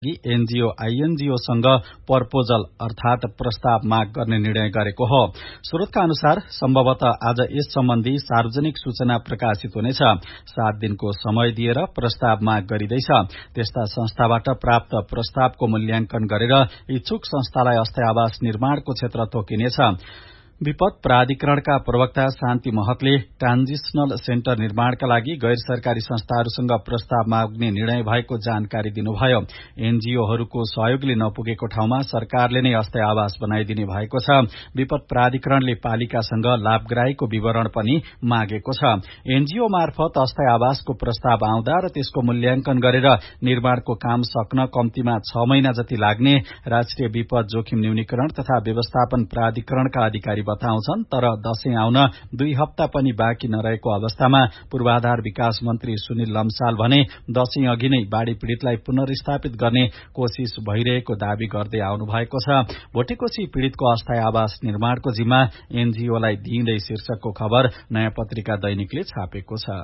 लागि NGO INGO सँग proposal अर्थात प्रस्ताव माग गर्ने निर्णय गरेको हो। स्रोतका अनुसार सम्भवतः आज यस सम्बन्धी सार्वजनिक सूचना प्रकाशित हुनेछ। 7 दिनको समय दिएर प्रस्ताव माग गरिँदैछ। त्यस्ता संस्थाबाट प्राप्त प्रस्तावको मूल्याङ्कन गरेर इच्छुक संस्थालाई अस्थायी आवास निर्माणको क्षेत्र तोकिनेछ। विपद प्राधिकरणका प्रवक्ता शान्ति महतले ट्रान्जिशनल सेन्टर निर्माणका लागि गैर सरकारी संस्थाहरूसँग प्रस्ताव माग्ने निर्णय भएको जानकारी दिनुभयो। एनजीओहरूको सहयोगले नपुगेको ठाउँमा सरकारले नै अस्थायी आवास बनाइदिने भएको छ। विपद प्राधिकरणले पालिकासँग लाभग्राहीको विवरण पनि मागेको छ। एनजीओ मार्फत अस्थायी आवासको प्रस्ताव आउँदा र त्यसको मूल्याङ्कन गरेर निर्माणको काम सक्न कम्तीमा 6 महिना जति लाग्ने राष्ट्रिय विपद जोखिम न्यूनीकरण तथा व्यवस्थापन प्राधिकरणका अधिकारी बताउँछन्। तर दशैं आउन 2 हप्ता पनि बाँकी नरहेको अवस्थामा पूर्वाधार विकास मन्त्री सुनिल लम्साल भने दशैं अघि नै बाढ़ी पीड़ितलाई पुनर्स्थापित गर्ने कोशिश भइरहेको दावी गर्दै आउनु भएको छ। भोटेकोशी पीड़ितको अस्थायी आवास निर्माणको जिम्मा एनजीओलाई दिइँदै शीर्षकको खबर नयाँ पत्रिका दैनिकले छापेको छ।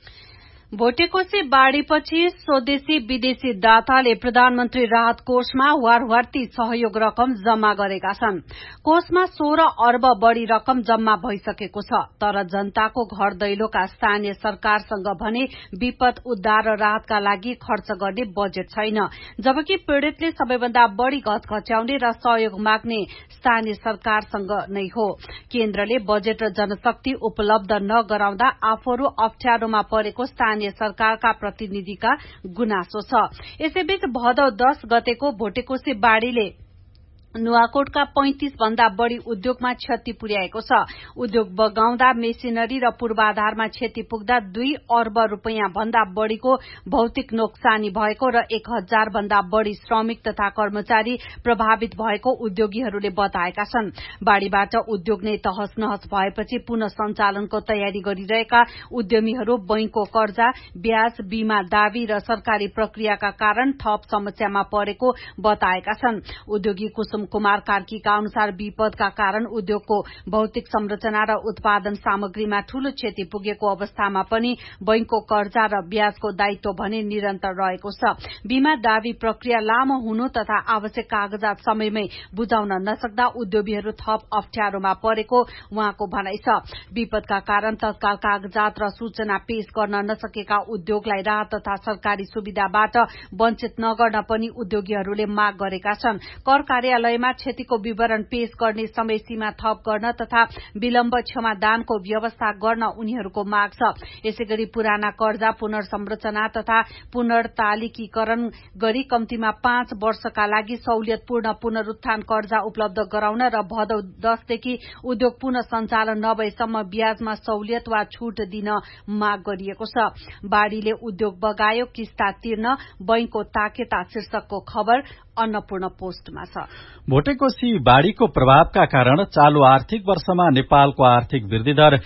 भोटेकोशी बाढ़ीपछि स्वदेशी विदेशी दाताले प्रधानमन्त्री राहत कोषमा वारवार्ती सहयोग रकम जम्मा गरेका छन्। कोषमा 16 अर्ब बढ़ी रकम जम्मा भइसकेको छ। तर जनताको घर दैलोका स्थानीय सरकारसँग भने विपद उद्धार र राहतका लागि खर्च गर्ने बजेट छैन। जबकि पीड़ितले सबैभन्दा बढ़ी घचघच्याउने र सहयोग माग्ने स्थानीय सरकारसँग नै हो। केन्द्रले बजेट र जनशक्ति उपलब्ध नगराउँदा आफूहरू अप्ठ्यारोमा परेको स्थानीय सरकारका प्रतिनिधिका गुनासो छ। यसैबीच भदौ 10 गतेको भोटेकोशी बाढ़ीले नुवाकोटका 35 भन्दा बढ़ी उद्योगमा क्षति पुर्याएको छ। उद्योग बगाउँदा मेसिनरी र पूर्वाधारमा क्षति पुग्दा 2 अर्ब रूपियाँ भन्दा बढ़ीको भौतिक नोक्सानी भएको र 1000 भन्दा बढ़ी श्रमिक तथा कर्मचारी प्रभावित भएको उद्योगीहरूले बताएका छन्। बाढ़ीबाट उद्योग नै तहस नहस भएपछि पुनः सञ्चालनको तयारी गरिरहेका उद्यमीहरू बैंकको कर्जा, ब्याज, बीमा दावी र सरकारी प्रक्रियाका कारण थप समस्यामा परेको बताएका छन्। उद्योगी कुसुम कुमार कार्कीका अनुसार विपदका कारण उद्योगको भौतिक संरचना र उत्पादन सामग्रीमा ठूलो क्षति पुगेको अवस्थामा पनि बैंकको कर्जा र ब्याजको दायित्व भने निरन्तर रहेको छ। बीमा दावी प्रक्रिया लामो हुनु तथा आवश्यक कागजात समयमै बुझाउन नसक्दा उद्योगीहरू थप अप्ठ्यारोमा परेको उहाँको भनाइ छ। विपदका कारण तत्काल कागजात र सूचना पेश गर्न नसकेका उद्योगलाई राहत तथा सरकारी सुविधाबाट वञ्चित नगर्न पनि उद्योगीहरूले माग गरेका छन्। कर कार्यालय क्षतिको विवरण पेश गर्ने समय सीमा थप गर्न तथा विलम्ब क्षमादानको व्यवस्था गर्न उनीहरूको माग छ। यसैगरी पुराना कर्जा पुनर्संरचना तथा पुनर्तालिकीकरण गरी कम्तीमा 5 वर्षका लागि सहुलियतपूर्ण पुनरुत्थान कर्जा उपलब्ध गराउन र भदौ 10 देखि उद्योग पुनः सञ्चालन नभएसम्म ब्याजमा सहुलियत वा छूट दिन माग गरिएको छ। बाढ़ीले उद्योग बगायो, किस्ता तिर्न बैंकको ताकेता शीर्षकको खबर अन्नपूर्ण पोस्टमा छ। भोटेकोशी बाढ़ीको प्रभावका कारण चालू आर्थिक वर्षमा नेपालको आर्थिक वृद्धि दर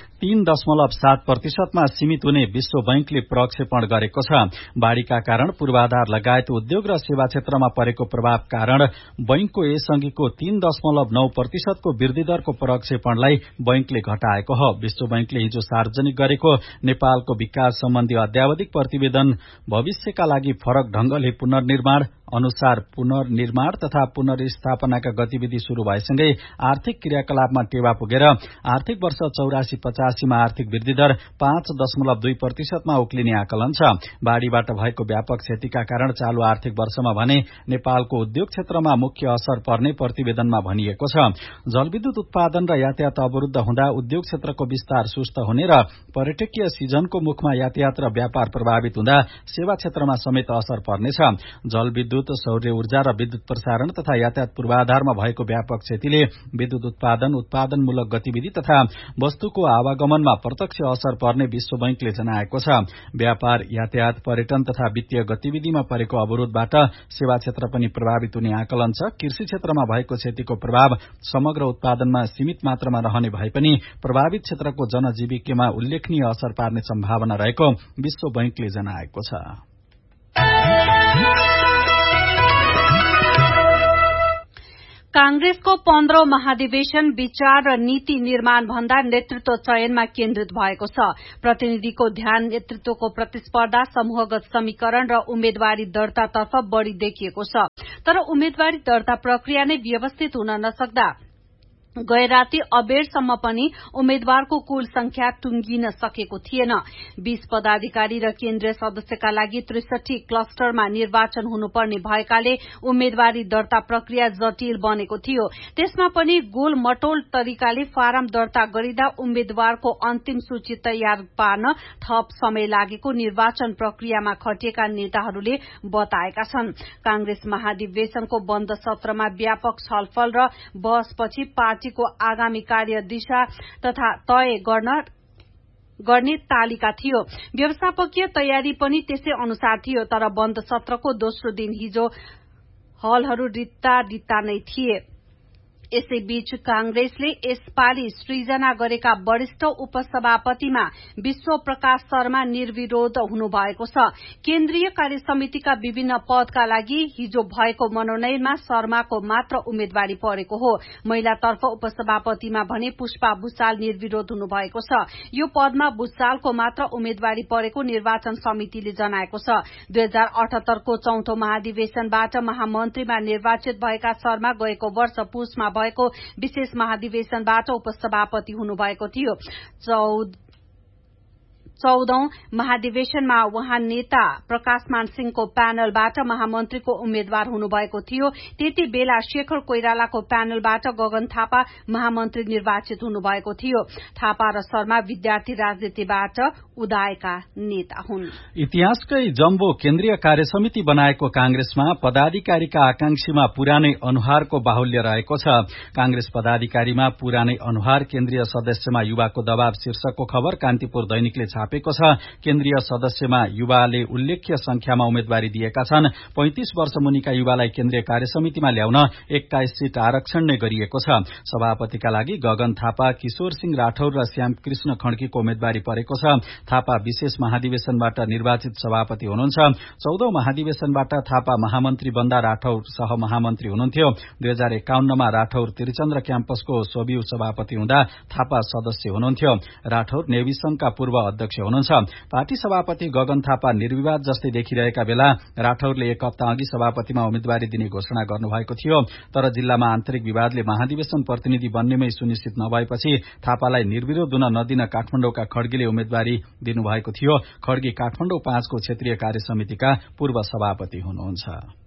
3.7% मा सीमित हुने विश्व बैंकले प्रक्षेपण गरेको छ। बाढ़ीका कारण पूर्वाधार लगायत उद्योग र सेवा क्षेत्रमा परेको प्रभाव कारण बैंकको यसअघिको 3.9% को वृद्धि दरको प्रक्षेपणलाई बैंकले घटाएको हो। विश्व बैंकले हिजो सार्वजनिक गरेको नेपालको विकास सम्बन्धी अद्यावधिक प्रतिवेदन भविष्यका लागि फरक ढंगले पुनर्निर्माण अनुसार पुनर्निर्माण तथा पुनर्स्थापनाका गतिविधि शुरू भएसँगै आर्थिक क्रियाकलापमा टेवा पुगेर आर्थिक वर्ष 84-85 मा आर्थिक वृद्धि दर 5.2% मा उक्लिने आकलन छ। बाढ़ीबाट भएको व्यापक क्षतिका कारण चालू आर्थिक वर्षमा भने नेपालको उद्योग क्षेत्रमा मुख्य असर पर्ने प्रतिवेदनमा भनिएको छ। जलविद्युत उत्पादन र यातायात अवरुद्ध हुँदा उद्योग क्षेत्रको विस्तार सुस्त हुने र पर्यटकीय सिजनको मुखमा यातायात र व्यापार प्रभावित हुँदा सेवा क्षेत्रमा समेत असर पर्नेछ। जलविद्युत, सौर्य ऊर्जा र विद्युत प्रसारण तथा यातायात पूर्वाधारमा भएको व्यापक क्षतिले विद्युत उत्पादनमूलक गतिविधि तथा वस्तुको आवागमनमा प्रत्यक्ष असर पर्ने विश्व बैंकले जनाएको छ। व्यापार, यातायात, पर्यटन तथा वित्तीय गतिविधिमा परेको अवरोधबाट सेवा क्षेत्र पनि प्रभावित हुने आकलन छ। कृषि क्षेत्रमा भएको क्षतिको प्रभाव समग्र उत्पादनमा सीमित मात्रामा रहने भए पनि प्रभावित क्षेत्रको जनजीविकामा उल्लेखनीय असर पार्ने सम्भावना रहेको विश्व बैंकले जनाएको छ। कांग्रेसको 15औं महाधिवेशन विचार र नीति निर्माण भन्दा नेतृत्व चयनमा केन्द्रित भएको छ। प्रतिनिधिको ध्यान नेतृत्वको प्रतिस्पर्धा, समूहगत समीकरण र उम्मेद्वारी दर्तातर्फ बढ़ी देखिएको छ। तर उम्मेद्वारी दर्ता प्रक्रिया नै व्यवस्थित हुन नसक्दा गए राति अबेरसम्म पनि उम्मेद्वारको कुल संख्या टुंगिन सकेको थिएन। 20 पदाधिकारी र केन्द्रीय सदस्यका लागि 63 क्लस्टरमा निर्वाचन हुनुपर्ने भएकाले उम्मेद्वारी दर्ता प्रक्रिया जटिल बनेको थियो। त्यसमा पनि गोल मटोल तरिकाले फारम दर्ता गरिँदा उम्मेद्वारको अन्तिम सूची तयार पार्न थप समय लागेको निर्वाचन प्रक्रियामा खटिएका नेताहरूले बताएका छन्। कांग्रेस महाधिवेशनको बन्द सत्रमा व्यापक छलफल र बहसपछि पार्टीको आगामी कार्यदिशा तथा तय गर्ने तालिका थियो। व्यवस्थापकीय तयारी पनि त्यसै अनुसार थियो। तर बन्द सत्रको दोस्रो दिन हिजो हलहरू रित्ता नै थिए। यसैबीच कांग्रेसले यसपालि सृजना गरेका वरिष्ठ उपसभापतिमा विश्व प्रकाश शर्मा निर्विरोध हुनुभएको छ। केन्द्रीय कार्यसमितिका विभिन्न पदका लागि हिजो भएको मनोनयनमा शर्माको मात्र उम्मेद्वारी परेको हो। महिलातर्फ उपसभापतिमा भने पुष्पा भुसाल निर्विरोध हुनुभएको छ। यो पदमा भुसालको मात्र उम्मेद्वारी परेको निर्वाचन समितिले जनाएको छ। 2078 को चौथो महाधिवेशनबाट महामन्त्रीमा निर्वाचित भएका शर्मा गएको वर्ष पुसमा भएको विशेष महाधिवेशनबाट उपसभापति हुनुभएको थियो। 14औं महाधिवेशनमा उहाँ नेता प्रकाशमान सिंहको प्यानलबाट महामन्त्रीको उम्मेद्वार हुनुभएको थियो। त्यति बेला शेखर कोइरालाको प्यानलबाट गगन थापा महामन्त्री निर्वाचित हुनुभएको थियो। थापा र शर्मा विद्यार्थी राजनीतिबाट उदाएका नेता हुन्। इतिहासकै जम्बो केन्द्रीय कार्यसमिति बनाएको कांग्रेसमा पदाधिकारीका आकांक्षीमा पुरानै अनुहारको बाहुल्य रहेको छ। कांग्रेस पदाधिकारीमा पुरानै अनुहार, केन्द्रीय सदस्यमा युवाको दबाव शीर्षकको खबर कान्तिपुर दैनिकले छापेको छ। केन्द्रीय सदस्यमा युवाले उल्लेख्य संख्यामा उम्मेद्वारी दिएका छन्। 35 वर्ष मुनिका युवालाई केन्द्रीय कार्यसमितिमा ल्याउन 21 सीट आरक्षण नै गरिएको छ। सभापतिका लागि गगन थापा, किशोर सिंह राठौर र श्याम कृष्ण खड्कीको उम्मेद्वारी परेको छ। थापा विशेष महाधिवेशनबाट निर्वाचित सभापति हुनुहुन्छ। 14औं महाधिवेशनबाट थापा महामन्त्री बन्दा राठौर सहमहामन्त्री हुनुहुन्थ्यो। 2051 मा राठौर त्रिचन्द्र क्याम्पसको सोभियु सभापति हुँदा थापा सदस्य हुनुहुन्थ्यो। राठौर नेवी संघका पूर्व अध्यक्ष हुनुहुन्छ। पार्टी सभापति गगन थापा निर्विवाद जस्तै देखिरहेका बेला राठौरले एक हप्ता अघि सभापतिमा उम्मेद्वारी दिने घोषणा गर्नुभएको थियो। तर जिल्लामा आन्तरिक विवादले महाधिवेशन प्रतिनिधि बन्नेमै सुनिश्चित नभएपछि थापालाई निर्विरोध हुन नदिन काठमाडौँका खड्गीले उम्मेद्वारी दिनुभएको थियो। खड्गी काठमाडौँ 5 को क्षेत्रीय कार्यसमितिका पूर्व सभापति हुनुहुन्छ।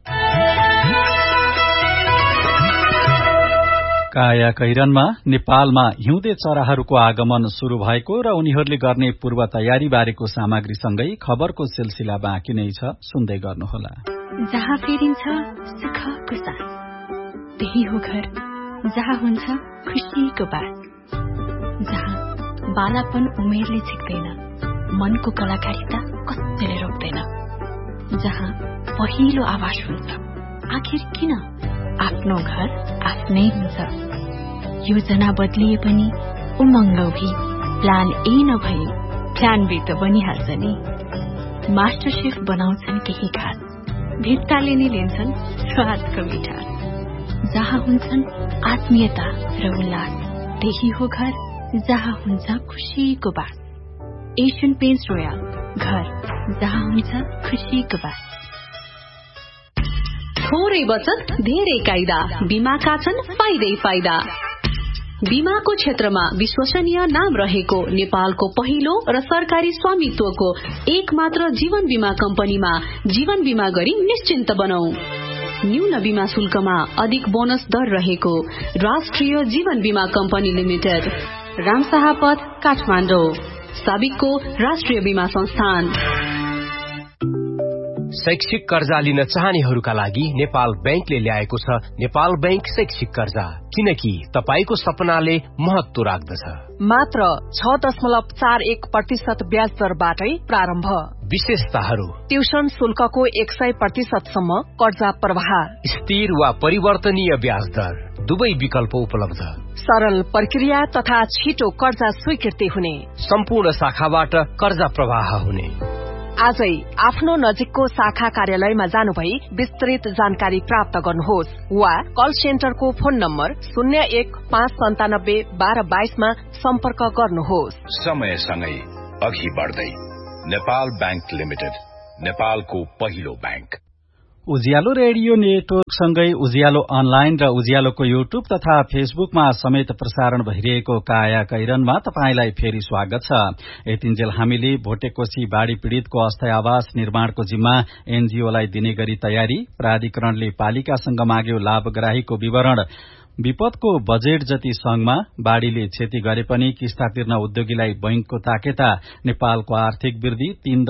काया कैरनमा नेपालमा हिउँदे चराहरूको आगमन शुरू भएको र उनीहरूले गर्ने पूर्व तयारी बारेको सामग्रीसँगै खबरको सिलसिला बाँकी नै छ, सुन्दै गर्नुहोला। जहाँ फेरिन्छ सुखको सास, त्यही हो घर जहाँ हुन्छ खुशीको बात, जहाँ बालापन उमेरले छिक्दैन, मनको कलाकारिता कसैले रोक्दैन, जहाँ पहिलो आवाज हुन्छ आखिर किन आफ्नो घर आफ्नै हुन्छ। योजना बदलिए पनि उमङ्ग भी प्लान ए नभई प्लान बी त बनिहाल्छ नि। मास्टर शेफ बनाउँछन् केही खास, भित्ताले नि लिन्छन् स्वादको मिठास, जहाँ हुन्छन् आत्मीयता र उल्लास, त्यही हो घर जहाँ हुन्छ खुशीको बात। एशियन पेन्ट्स रोयल, घर जहाँ हुन्छ खुशीको बात। थोरै बचत धेरै कायदा, बीमाका छन् फाइदै फाइदा। बीमाको क्षेत्रमा विश्वसनीय नाम रहेको नेपालको पहिलो र सरकारी स्वामित्वको एक मात्र जीवन बीमा कम्पनीमा जीवन बीमा गरी निश्चिन्त बनौ। न्यून बीमा शुल्कमा अधिक बोनस दर रहेको राष्ट्रिय जीवन बीमा कम्पनी लिमिटेड, रामशाह पथ, काठमाडौँ। साबिकको राष्ट्रिय बीमा संस्थान। शैक्षिक कर्जा लिन चाहनेहरूका लागि नेपाल बैंकले ल्याएको छ नेपाल बैंक शैक्षिक कर्जा, किनकि तपाईको सपनाले महत्व राख्दछ। मात्र 6.41% ब्याज दरबाटै प्रारम्भ। विशेषताहरू: ट्युसन शुल्कको 100% सम्म कर्जा प्रवाह, स्थिर वा परिवर्तनीय ब्याज दर, दुवै विकल्प उपलब्ध, सरल प्रक्रिया तथा छिटो कर्जा स्वीकृति हुने, सम्पूर्ण शाखाबाट कर्जा प्रवाह हुने। आजै आफ्नो नजिकको शाखा कार्यालयमा जानुभई विस्तृत जानकारी प्राप्त गर्नुहोस् वा कल सेन्टरको फोन नम्बर 0159721222 मा सम्पर्क गर्नुहोस्। समयसँगै अघि बढ्दै नेपाल बैंक लिमिटेड, नेपालको पहिलो बैंक। उज्यालो रेडियो नेटवर्कसँगै उज्यालो अनलाइन र उज्यालोको युट्युब तथा फेसबुकमा समेत प्रसारण भइरहेको काया कैरनमा तपाईंलाई फेरि स्वागत छ। यतिन्जेल हामीले भोटेकोशी बाढ़ी पीड़ितको अस्थायी आवास निर्माणको जिम्मा एनजीओलाई दिने गरी तयारी, प्राधिकरणले पालिकासँग माग्यो लाभग्राहीको विवरण, विपदको बजेट जति संघमा, बाढ़ीले क्षति गरे पनि किस्ता तिर्न उद्योगीलाई बैंकको ताकेता, नेपालको आर्थिक वृद्धि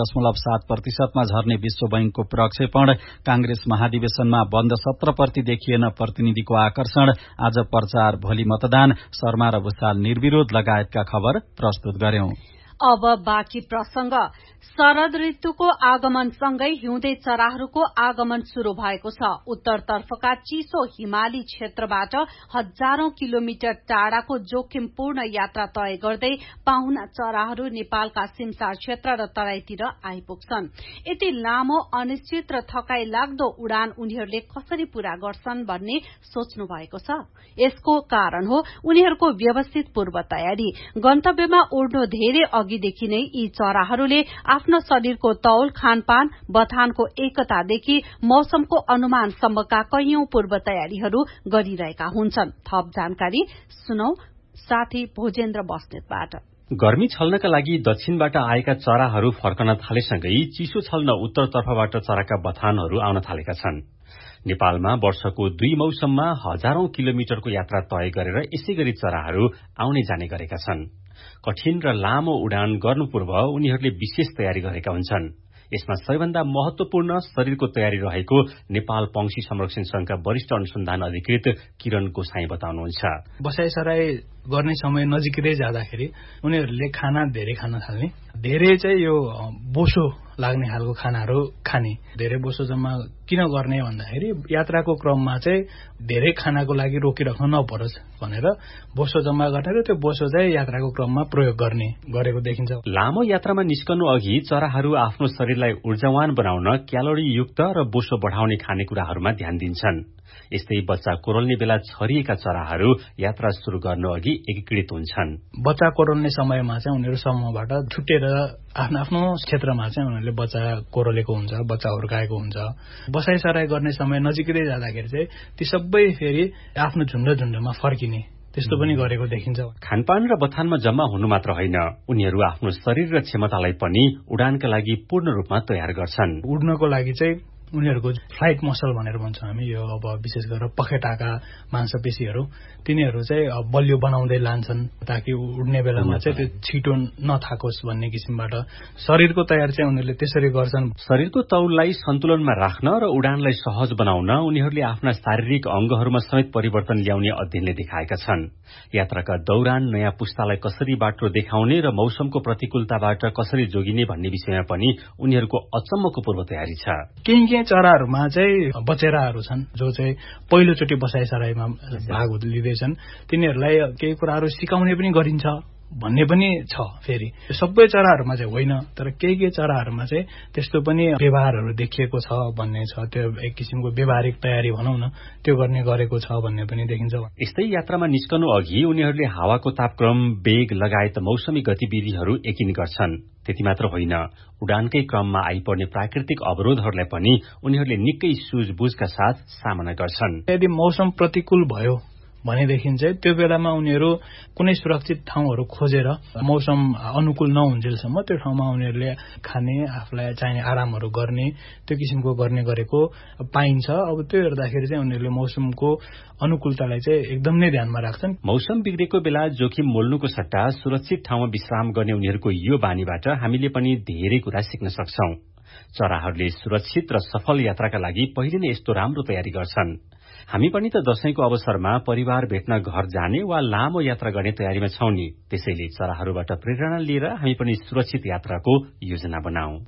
3.7% मा झर्ने विश्व बैंकको प्रक्षेपण, कांग्रेस महाधिवेशनमा बन्द सत्रप्रति देखिएन प्रतिनिधिको आकर्षण, आज प्रचार भोलि मतदान, शर्मा र भुसाल निर्विरोध लगायतका खबर प्रस्तुत गर्यौं। अब बाँकी प्रसंग। शरद ऋतुको आगमनसँगै हिउँदे चराहरूको आगमन शुरू भएको छ। उत्तरतर्फका चिसो हिमाली क्षेत्रबाट हजारौं किलोमिटर टाढाको जोखिमपूर्ण यात्रा तय गर्दै पाहुना चराहरू नेपालका सिमसार क्षेत्र र तराईतिर आइपुग्छन्। यति लामो, अनिश्चित र थकाई लाग्दो उडान उनीहरूले कसरी पूरा गर्छन् भन्ने सोच्नु भएको छ। यसको कारण हो उनीहरूको व्यवस्थित पूर्व तयारी। गन्तव्यमा उड्नु धेरै अघिदेखि नै यी चराहरूले आफ्नो शरीरको तौल, खानपान, बथानको एकतादेखि मौसमको अनुमानसम्मका कैयौं पूर्व तयारीहरू गरिरहेका हुन्छन्। थप जानकारी सुनौ साथी भोजेन्द्र बस्नेतबाट। गर्मी छल्नका लागि दक्षिणबाट आएका चराहरू फर्कन थालेसँगै चिसो छल्न उत्तरतर्फबाट चराका बथानहरू आउन थालेका छन्। नेपालमा वर्षको 2 मौसममा हजारौं किलोमिटरको यात्रा तय गरेर यसै गरी चराहरू आउने जाने गरेका छन्। कठिन र लामो उडान गर्नु पूर्व उनीहरूले विशेष तयारी गरेका हुन्छन्। यसमा सबैभन्दा महत्वपूर्ण शरीरको तयारी रहेको नेपाल पंक्षी संरक्षण संघका वरिष्ठ अनुसन्धान अधिकृत किरण गोसाई बताउनुहुन्छ। बसाइसराई गर्ने समय नजिकै जाँदाखेरि उनीहरूले खाना धेरै खान थाल्ने, धेरै चाहिँ यो बोसो लाग्ने खालको खानाहरू खाने। धेरै बोसो जम्मा किन गर्ने भन्दाखेरि यात्राको क्रममा चाहिँ धेरै खानाको लागि रोकिराख्नु नपरोस् भनेर बोसो जम्मा गर्ने र त्यो बोसो चाहिँ यात्राको क्रममा प्रयोग गर्ने गरेको देखिन्छ। लामो यात्रामा निस्कनु अघि चराहरू आफ्नो शरीरलाई ऊर्जावान बनाउन क्यालोरीयुक्त र बोसो बढ़ाउने खानेकुराहरूमा ध्यान दिन्छन्। यस्तै बच्चा कोरल्ने बेला छरिएका चराहरू यात्रा शुरू गर्नु अघि एकीकृत हुन्छन्। बच्चा कोरल्ने समयमा चाहिँ उनीहरू समूहबाट छुटेर आफ्नो आफ्नो क्षेत्रमा चाहिँ उनीहरूले बच्चा कोरलेको हुन्छ, बच्चा हुर्काएको हुन्छ। बसाइसराई गर्ने समय नजिकै जाँदाखेरि चाहिँ ती सबै फेरि आफ्नो झुण्डमा फर्किने त्यस्तो पनि गरेको देखिन्छ। खानपान र बथानमा जम्मा हुनु मात्र होइन, उनीहरू आफ्नो शरीर र क्षमतालाई पनि उडानका लागि पूर्ण रूपमा तयार गर्छन्। उड्नको लागि चाहिँ उनीहरूको फ्लाइट मसल भनेर भन्छौँ हामी, यो अब विशेष गरेर पखेटाका मांसपेशीहरू तिनीहरू चाहिँ बलियो बनाउँदै लान्छन् ताकि उड्ने बेलामा चाहिँ त्यो छिटो नथाकोस् भन्ने किसिमबाट शरीरको तयार चाहिँ उनीहरूले त्यसरी गर्छन्। शरीरको तौललाई सन्तुलनमा राख्न र उडानलाई सहज बनाउन उनीहरूले आफ्ना शारीरिक अंगहरूमा समेत परिवर्तन ल्याउने अध्ययनले देखाएका छन्। यात्राका दौरान नयाँ पुस्तालाई कसरी बाटो देखाउने र मौसमको प्रतिकूलताबाट कसरी जोगिने भन्ने विषयमा पनि उनीहरूको अचम्मको पूर्व तयारी छ। केही चराहरूमा चाहिँ बचेराहरू छन् जो चाहिँ पहिलोचोटि बसाइसराईमा भाग लिँदैछन्। तिनीहरूलाई केही कुराहरू सिकाउने पनि गरिन्छ भन्ने पनि छ। फेरि सबै चराहरूमा चाहिँ होइन, तर केही चराहरूमा चाहिँ त्यस्तो पनि व्यवहारहरू देखिएको छ भन्ने छ। त्यो एक किसिमको व्यवहारिक तयारी भनौँ न, त्यो गर्ने गरेको छ भन्ने पनि देखिन्छ। यस्तै यात्रामा निस्कनु अघि उनीहरूले हावाको तापक्रम, वेग लगायत मौसमी गतिविधिहरू यकिन गर्छन्। त्यति मात्र होइन, उडानकै क्रममा आइपर्ने प्राकृतिक अवरोधहरूलाई पनि उनीहरूले निकै सुझबुझका साथ सामना गर्छन्। यदि मौसम प्रतिकूल भयो भनेदेखि चाहिँ त्यो बेलामा उनीहरू कुनै सुरक्षित ठाउँहरू खोजेर मौसम अनुकूल नहुन्जेलसम्म त्यो ठाउँमा उनीहरूले खाने, आफूलाई चाहिने आरामहरू गर्ने, त्यो किसिमको गर्ने गरेको पाइन्छ। अब त्यो हेर्दाखेरि चाहिँ उनीहरूले मौसमको अनुकूलतालाई चाहिँ एकदम नै ध्यानमा राख्छन्। मौसम बिग्रेको बेला जोखिम मोल्नुको सट्टा सुरक्षित ठाउँमा विश्राम गर्ने उनीहरूको यो बानीबाट हामीले पनि धेरै कुरा सिक्न सक्छौं। चराहरूले सुरक्षित र सफल यात्राका लागि पहिले नै यस्तो राम्रो तयारी गर्छन्। हामी पनि त दशैंको अवसरमा परिवार भेट्न घर जाने वा लामो यात्रा गर्ने तयारीमा छौं नि। त्यसैले चराहरूबाट प्रेरणा लिएर हामी पनि सुरक्षित यात्राको योजना बनाऊ।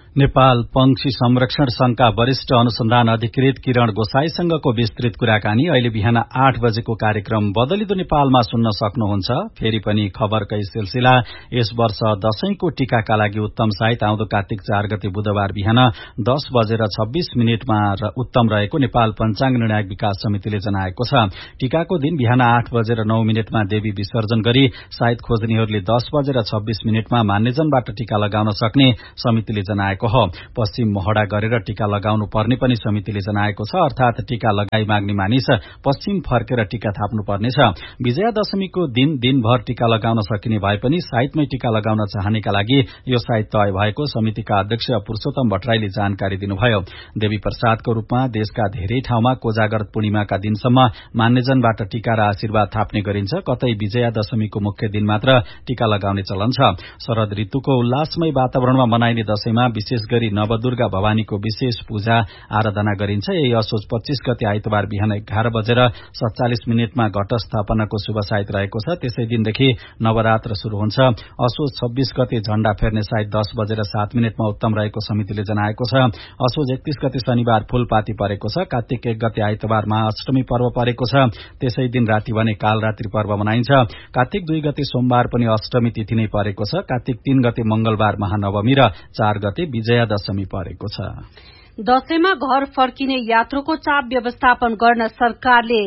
नेपाल पंक्षी संरक्षण संघका वरिष्ठ अनुसन्धान अधिकृत किरण गोसाईसँगको विस्तृत कुराकानी अहिले बिहान 8 बजेको कार्यक्रम बदलिदो नेपालमा सुन्न सक्नुहुन्छ। फेरि पनि खबरकै सिलसिला। यस वर्ष दशैंको टीकाका लागि उत्तम साइत आउँदो कार्तिक 4 गते बुधबार बिहान 10:26 उत्तम रहेको नेपाल पंचाङ्ग निर्णायक विकास समितिले जनाएको छ। टीकाको दिन बिहान 8:09 देवी विसर्जन गरी साइत खोज्नेहरूले 10:26 मान्यजनबाट टीका लगाउन सक्ने समितिले जनाएको हो। पश्चिम मोहडा गरेर टीका लगाउनु पर्ने पनि समितिले जनाएको छ। अर्थात टीका लगाई माग्ने मानिस पश्चिम फर्केर टीका थाप्नु पर्नेछ। विजया दशमीको दिन दिनभर टीका लगाउन सकिने भए पनि साइतमै टीका लगाउन चाहनेका लागि यो साइत तय भएको समितिका अध्यक्ष पुरुषोत्तम भट्टराईले जानकारी दिनुभयो। देवी प्रसादको रूपमा देशका धेरै ठाउँमा कोजागर पूर्णिमाका दिनसम्म मान्यजनबाट टीका र आशीर्वाद थाप्ने गरिन्छ। कतै विजया दशमीको मुख्य दिन मात्र टीका लगाउने चलन छ। शरद ऋतुको उल्लासमय वातावरणमा मनाइने दशैंमा विशेष गरी नवदुर्गा भवानीको विशेष पूजा आराधना गरिन्छ। यही असोज 25 गते आइतबार बिहान 11:47 घट स्थापनाको शुभ साइत रहेको छ। त्यसै दिनदेखि नवरात्र शुरू हुन्छ। असोज 26 गते झण्डा फेर्ने साइत 10:07 उत्तम रहेको समितिले जनाएको छ। असोज 31 गते शनिबार फूलपाती परेको छ। कार्तिक 1 गते आइतबार महाअष्टमी पर्व परेको छ। त्यसै दिन राति भने कालरात्रि पर्व मनाइन्छ। कार्तिक 2 गते सोमबार पनि अष्टमी तिथि नै परेको छ। कार्तिक 3 गते मंगलबार महानवमी र 4 गते विजया दशमी परेको छ। दशैंमा घर फर्किने यात्रुको चाप व्यवस्थापन गर्न सरकारले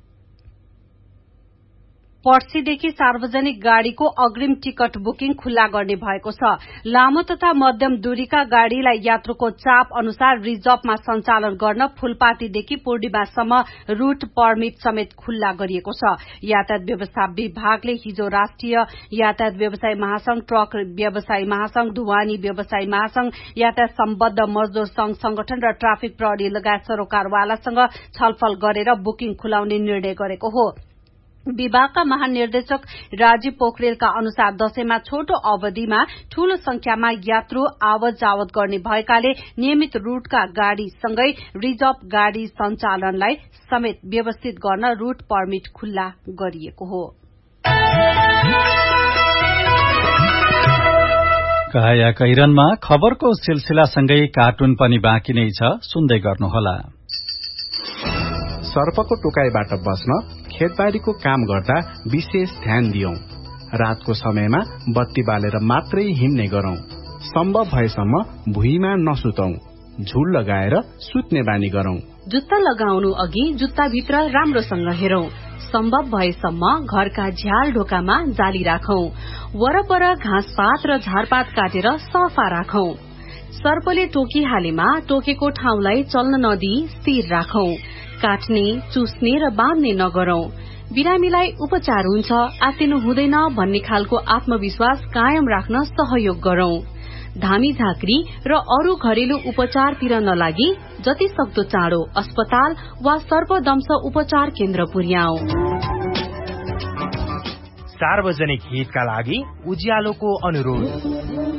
पर्सीदेखि सार्वजनिक गाड़ीको अग्रिम टिकट बुकिङ खुल्ला गर्ने भएको छ। लामो तथा मध्यम दूरीका गाड़ीलाई यात्रुको चाप अनुसार रिजर्भमा संचालन गर्न फूलपातीदेखि पूर्णिमासम्म रूट पर्मिट समेत खुल्ला गरिएको छ। यातायात व्यवस्था विभागले हिजो राष्ट्रिय यातायात व्यवसाय महासंघ, ट्रक व्यवसाय महासंघ, ढुवानी व्यवसाय महासंघ, यातायात सम्बद्ध मजदूर संघ संगठन र ट्राफिक प्रहरी लगायत सरोकारवालासँग छलफल गरेर बुकिङ खुलाउने निर्णय गरेको हो। विभागका महानिर्देशक राजीव पोखरेलका अनुसार दशैंमा छोटो अवधिमा ठूलो संख्यामा यात्रु आवत जावत गर्ने भएकाले नियमित रूटका गाड़ीसँगै रिजर्भ गाड़ी संचालनलाई समेत व्यवस्थित गर्न रूट पर्मिट खुल्ला गरिएको हो। काया कैरनमा खबरको सिलसिलासँगै कार्टुन पनि बाँकी नै छ, सुन्दै गर्नुहोला। सर्पको टोकाइबाट बस्न खेतबारीको काम गर्दा विशेष ध्यान दियौं। रातको समयमा बत्ती बालेर मात्रै हिँड्ने गरौं। सम्भव भएसम्म भुइँमा नसुतौं। झुल लगाएर सुत्ने बानी गरौं। जुत्ता लगाउनु अघि जुत्ताभित्र राम्रोसँग हेरौं। सम्भव भएसम्म घरका झ्याल ढोकामा जाली राखौं। वरपर घाँसपात र झारपात काटेर सफा राखौं। सर्पले टोकिहालेमा टोकेको ठाउँलाई चल्न नदिई स्थिर राखौं। काट्ने, चुस्ने र बाँध्ने नगरौं। बिरामीलाई उपचार हुन्छ, आत्तिनु हुँदैन भन्ने खालको आत्मविश्वास कायम राख्न सहयोग गरौं। धामी झाँक्री र अरू घरेलु उपचारतिर नलागी जति सक्दो चाँडो अस्पताल वा सर्पदंश उपचार केन्द्र पुर्याऊ। सार्वजनिक हितका लागि उज्यालोको अनुरोध।